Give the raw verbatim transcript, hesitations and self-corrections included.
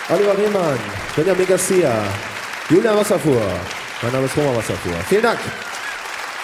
Oliver Rehmann, Benjamin Garcia, Julia Wasserfuhr. Mein Name ist Roman Wasserfuhr. Vielen Dank.